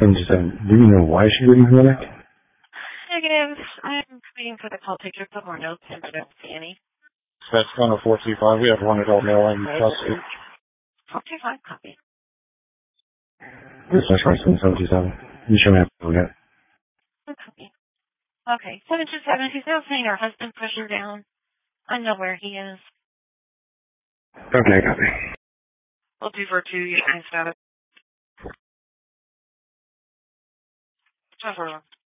Do you know why she didn't connect? Negative. I'm waiting for the call to take a couple more notes and I don't see any. That's kind of 425. We have one adult male in custody. 425 copy. This is 727. You should have to get. Copy. Okay, 727. He's now saying her husband pushed her down. I know where he is. Okay, copy. We'll do for 2. You guys got it. 12